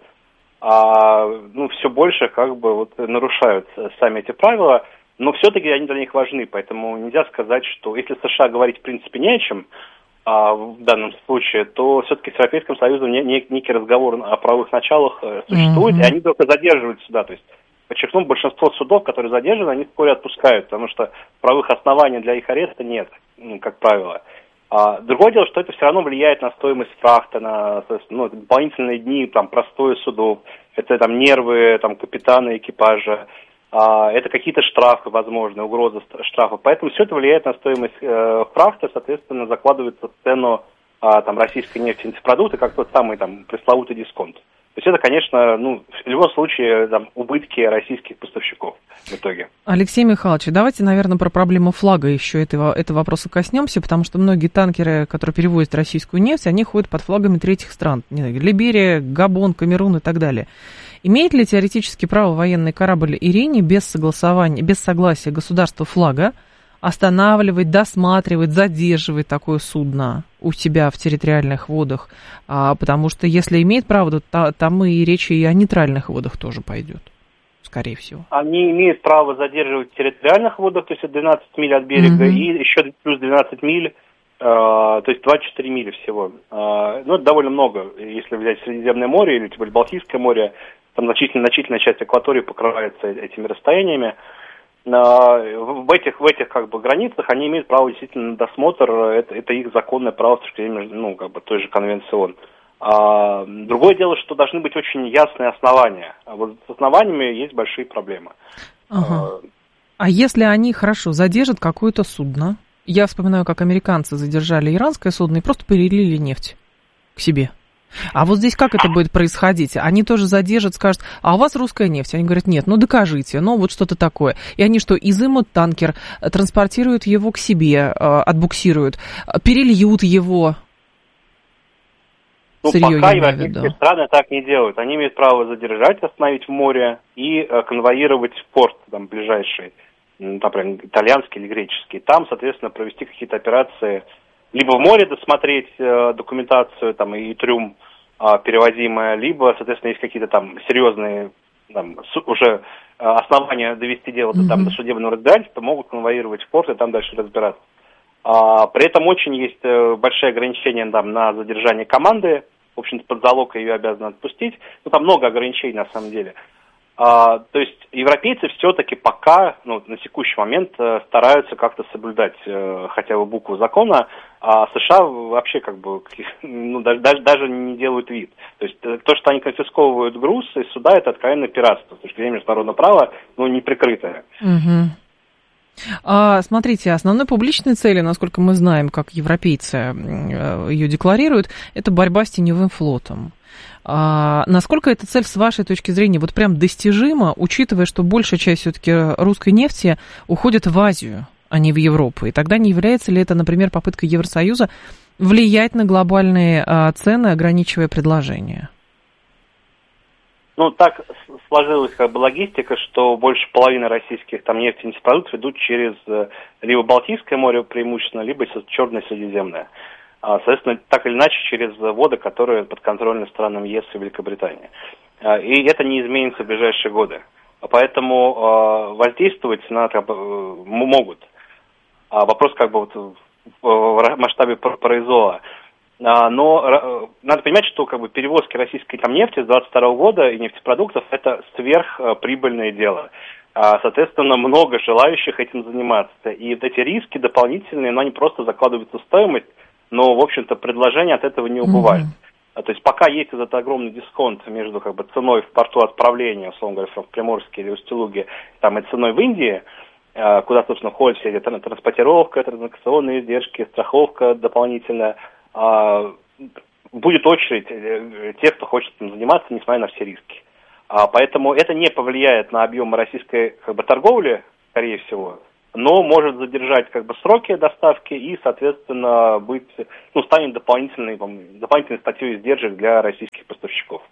все больше нарушают сами эти правила. Но все-таки они для них важны, поэтому нельзя сказать, что если США говорить в принципе не о чем в данном случае, то все-таки с Европейским Союзом некий разговор о правовых началах существует, и они только задерживают суда. То есть, подчеркну, большинство судов, которые задержаны, они вскоре отпускают, потому что правовых оснований для их ареста нет, как правило. Другое дело, что это все равно влияет на стоимость фрахта, на дополнительные дни простоя судов, это нервы капитана экипажа. Это какие-то штрафы, возможно, угроза штрафа. Поэтому все это влияет на стоимость фрахта, соответственно, закладывается в цену российской нефти и нефтепродукты, как тот самый пресловутый дисконт. То есть это, конечно, в любом случае убытки российских поставщиков в итоге. Алексей Михайлович, давайте, наверное, про проблему флага еще этого вопроса коснемся, потому что многие танкеры, которые перевозят российскую нефть, они ходят под флагами третьих стран. Либерия, Габон, Камерун и так далее. Имеет ли теоретически право военный корабль «Ирини» без согласия государства флага останавливать, досматривать, задерживать такое судно у себя в территориальных водах? Потому что если имеет право, то там и речь и о нейтральных водах тоже пойдет, скорее всего. Они имеют право задерживать в территориальных водах, то есть 12 миль от берега, и еще плюс 12 миль, то есть 24 мили всего. Это довольно много, если взять Средиземное море или тем более Балтийское море. Там значительная часть акватории покрывается этими расстояниями. В этих границах они имеют право действительно на досмотр, это их законное право с точки зрения той же Конвенции ООН. Другое дело, что должны быть очень ясные основания. А вот с основаниями есть большие проблемы. А если они, задержат какое-то судно? Я вспоминаю, как американцы задержали иранское судно и просто перелили нефть к себе. А вот здесь как это будет происходить? Они тоже задержат, скажут, а у вас русская нефть? Они говорят, нет, докажите, вот что-то такое. И они что, изымут танкер, транспортируют его к себе, отбуксируют, перельют его? Пока европейские страны так не делают. Они имеют право задержать, остановить в море и конвоировать в порт ближайший, например, итальянский или греческий. Там, соответственно, провести какие-то операции, либо в море досмотреть документацию и трюм перевозимое, либо, соответственно, есть какие-то серьезные уже основания довести дело до судебного разбирательства, могут конвоировать в порт и там дальше разбираться. При этом очень есть большие ограничения на задержание команды. В общем-то, под залог ее обязаны отпустить. Там много ограничений на самом деле. То есть европейцы все-таки пока, на текущий момент, стараются как-то соблюдать хотя бы букву закона, а США вообще даже не делают вид. То есть то, что они конфисковывают груз из суда, это откровенное пиратство, с точки зрения международного права, неприкрытое. Смотрите, основной публичной целью, насколько мы знаем, как европейцы ее декларируют, это борьба с теневым флотом. Насколько эта цель, с вашей точки зрения, прям достижима, учитывая, что большая часть все-таки русской нефти уходит в Азию, а не в Европу? И тогда не является ли это, например, попыткой Евросоюза влиять на глобальные цены, ограничивая предложение? Так сложилась логистика, что больше половины российских нефти и нефтепродуктов идут через либо Балтийское море преимущественно, либо Черное Средиземное. Соответственно, так или иначе, через воды, которые подконтрольны странам ЕС и Великобритании. И это не изменится в ближайшие годы. Поэтому воздействовать на это могут. Вопрос в масштабе произвола. Но надо понимать, что перевозки российской нефти с 2022 года и нефтепродуктов – это сверхприбыльное дело. Соответственно, много желающих этим заниматься. И вот эти риски дополнительные, но они просто закладываются в стоимость, но, в общем-то, предложение от этого не убывает. То есть пока есть этот огромный дисконт между ценой в порту отправления, условно говоря, в Приморске или Усть-Илуге, там и ценой в Индии, куда, собственно, ходят все эти транспортировка, транзакционные издержки, страховка дополнительная, будет очередь тех, кто хочет этим заниматься, несмотря на все риски. Поэтому это не повлияет на объемы российской торговли, скорее всего, но может задержать сроки доставки и, соответственно, станет дополнительной статьей издержек для российских поставщиков.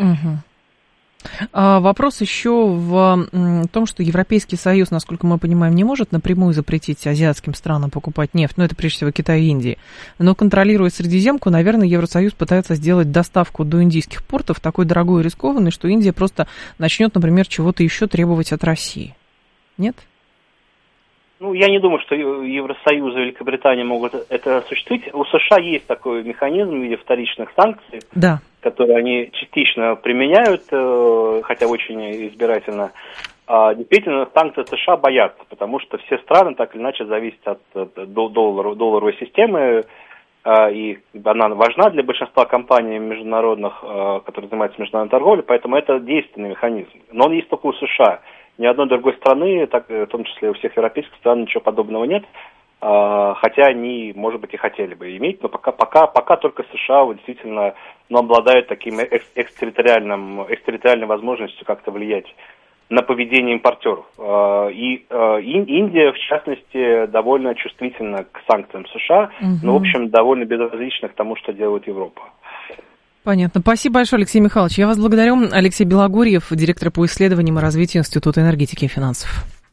Вопрос еще в том, что Европейский Союз, насколько мы понимаем, не может напрямую запретить азиатским странам покупать нефть, это прежде всего Китай и Индия, но контролируя Средиземку, наверное, Евросоюз пытается сделать доставку до индийских портов такой дорогой и рискованной, что Индия просто начнет, например, чего-то еще требовать от России. Нет? Я не думаю, что Евросоюз и Великобритания могут это осуществить. У США есть такой механизм в виде вторичных санкций, которые они частично применяют, хотя очень избирательно. Действительно, санкции США боятся, потому что все страны так или иначе зависят от долларовой системы, и она важна для большинства компаний международных, которые занимаются международной торговлей, поэтому это действенный механизм. Но он есть только у США. Ни одной другой страны, в том числе у всех европейских стран, ничего подобного нет, хотя они, может быть, и хотели бы иметь, но пока только США действительно обладают таким экстерриториальной возможностью как-то влиять на поведение импортеров. И Индия, в частности, довольно чувствительна к санкциям США, но, в общем, довольно безразлична к тому, что делает Европа. Понятно. Спасибо большое, Алексей Михайлович. Я вас благодарю. Алексей Белогорьев, директор по исследованиям и развитию Института энергетики и финансов.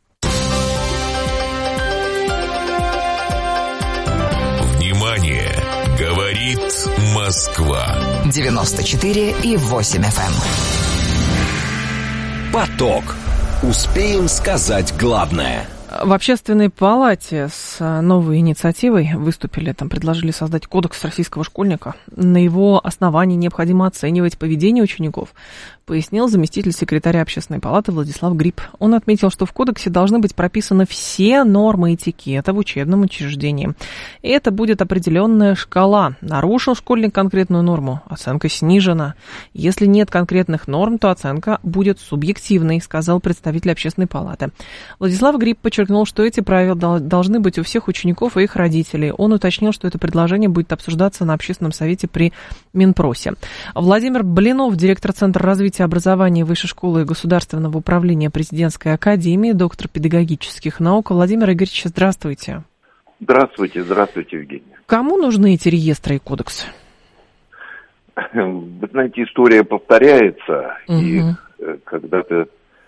Внимание! Говорит Москва. 94,8 FM. Поток. Успеем сказать главное. В Общественной палате с новой инициативой выступили, предложили создать кодекс российского школьника. На его основании необходимо оценивать поведение учеников, пояснил заместитель секретаря Общественной палаты Владислав Гриб. Он отметил, что в кодексе должны быть прописаны все нормы этикета в учебном учреждении. И это будет определенная шкала. Нарушил школьник конкретную норму, оценка снижена. Если нет конкретных норм, то оценка будет субъективной, сказал представитель Общественной палаты. Владислав Гриб подчеркнул, что эти правила должны быть у всех учеников и их родителей. Он уточнил, что это предложение будет обсуждаться на общественном совете при Минпросе. Владимир Блинов, директор Центра развития образования Высшей школы и государственного управления Президентской академии, доктор педагогических наук. Владимир Игоревич, здравствуйте. Здравствуйте, Евгения. Кому нужны эти реестры и кодексы? Вы знаете, история повторяется, и когда-то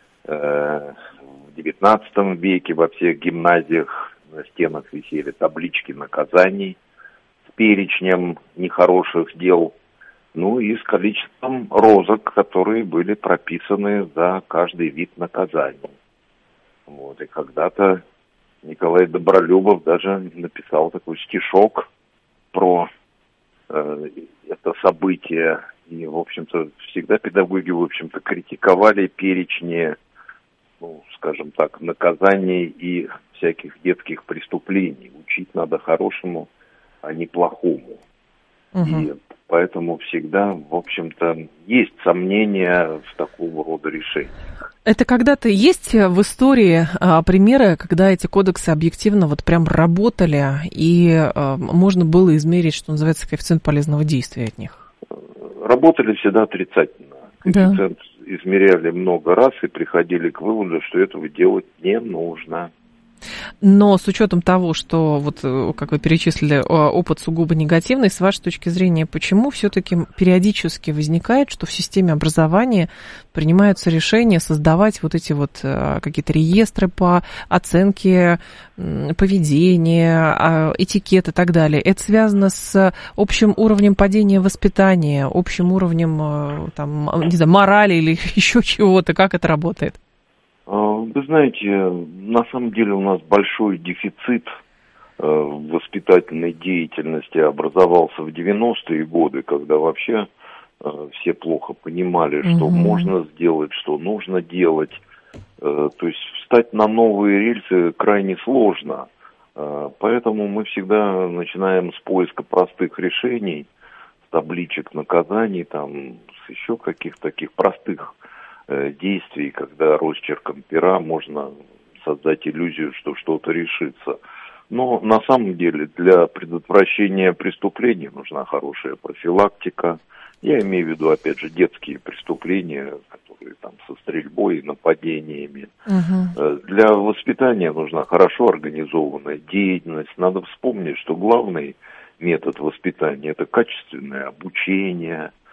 в XIX веке во всех гимназиях на стенах висели таблички наказаний с перечнем нехороших дел, и с количеством розок, которые были прописаны за каждый вид наказаний. И когда-то Николай Добролюбов даже написал такой стишок про это событие. И, в общем-то, всегда педагоги, критиковали перечни, скажем так, наказаний и всяких детских преступлений. Учить надо хорошему, а не плохому. И поэтому всегда, в общем-то, есть сомнения в такого рода решениях. Это когда-то есть в истории примеры, когда эти кодексы объективно прям работали, и можно было измерить, что называется, коэффициент полезного действия от них? Работали всегда отрицательно. Коэффициент измеряли много раз и приходили к выводу, что этого делать не нужно. Но с учетом того, что, как вы перечислили, опыт сугубо негативный, с вашей точки зрения, почему все-таки периодически возникает, что в системе образования принимаются решения создавать эти какие-то реестры по оценке поведения, этикет и так далее? Это связано с общим уровнем падения воспитания, общим уровнем, морали или еще чего-то? Как это работает? Вы знаете, на самом деле у нас большой дефицит в воспитательной деятельности образовался в 90-е годы, когда вообще все плохо понимали, что можно сделать, что нужно делать. То есть встать на новые рельсы крайне сложно. Поэтому мы всегда начинаем с поиска простых решений, с табличек наказаний, там, с еще каких-то таких простых действий, когда росчерком пера можно создать иллюзию, что что-то решится. Но на самом деле для предотвращения преступлений нужна хорошая профилактика. Я имею в виду, опять же, детские преступления, которые там со стрельбой и нападениями. Для воспитания нужна хорошо организованная деятельность. Надо вспомнить, что главный метод воспитания – это качественное обучение –